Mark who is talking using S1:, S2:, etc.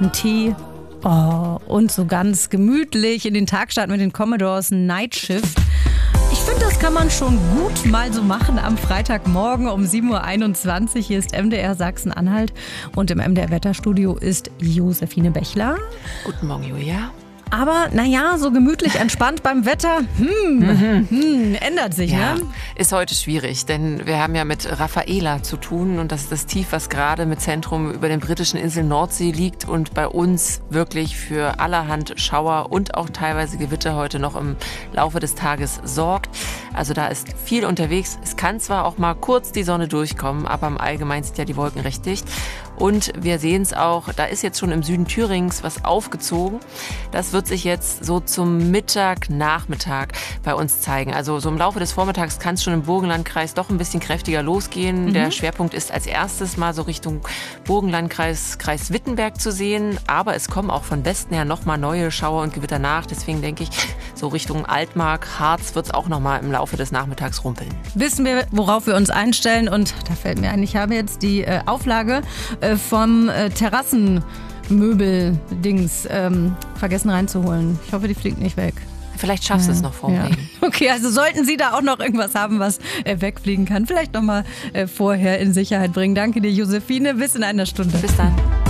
S1: einen Tee und so ganz gemütlich in den Tag starten mit den Commodores Night Shift. Ich finde, das kann man schon gut mal so machen am Freitagmorgen um 7.21 Uhr. Hier ist MDR Sachsen-Anhalt und im MDR Wetterstudio ist Josephine Bechler.
S2: Guten Morgen, Julia.
S1: Aber naja, so gemütlich entspannt beim Wetter, ändert sich,
S2: ja,
S1: ne?
S2: Ist heute schwierig, denn wir haben ja mit Rafaela zu tun und das ist das Tief, was gerade mit Zentrum über den britischen Inseln Nordsee liegt und bei uns wirklich für allerhand Schauer und auch teilweise Gewitter heute noch im Laufe des Tages sorgt. Also da ist viel unterwegs. Es kann zwar auch mal kurz die Sonne durchkommen, aber im Allgemeinen sind ja die Wolken recht dicht. Und wir sehen es auch, da ist jetzt schon im Süden Thürings was aufgezogen. Das wird sich jetzt so zum Mittag, Nachmittag bei uns zeigen. Also so im Laufe des Vormittags kann es schon im Burgenlandkreis doch ein bisschen kräftiger losgehen. Der Schwerpunkt ist als erstes mal so Richtung Burgenlandkreis, Kreis Wittenberg zu sehen. Aber es kommen auch von Westen her nochmal neue Schauer und Gewitter nach. Deswegen denke ich, so Richtung Altmark, Harz wird es auch nochmal im Laufe des Nachmittags rumpeln.
S1: Wissen wir, worauf wir uns einstellen? Und da fällt mir ein, ich habe jetzt die Auflage vom Terrassenmöbel-Dings vergessen reinzuholen. Ich hoffe, die fliegt nicht weg.
S2: Vielleicht schaffst du es noch vor dem Regen.
S1: Okay, also sollten Sie da auch noch irgendwas haben, was wegfliegen kann, vielleicht noch mal vorher in Sicherheit bringen. Danke dir, Josephine. Bis in einer Stunde.
S2: Bis dann.